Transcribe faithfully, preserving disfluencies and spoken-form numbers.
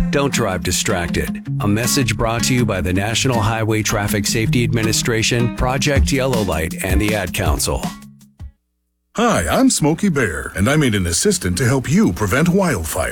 Don't drive distracted. A message brought to you by the National Highway Traffic Safety Administration, Project Yellow Light, and the Ad Council. Hi, I'm Smokey Bear, and I made an assistant to help you prevent wildfire.